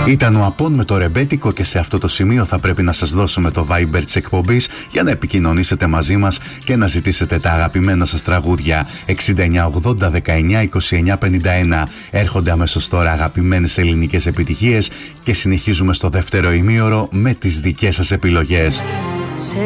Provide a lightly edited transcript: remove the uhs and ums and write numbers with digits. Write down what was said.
Ήταν ο Απών με το ρεμπέτικο και σε αυτό το σημείο θα πρέπει να σας δώσουμε το Viber της εκπομπής για να επικοινωνήσετε μαζί μας και να ζητήσετε τα αγαπημένα σας τραγούδια. 6980 19 29 51. Έρχονται αμέσως τώρα αγαπημένες ελληνικές επιτυχίες και συνεχίζουμε στο δεύτερο ημίωρο με τις δικές σας επιλογές. Σε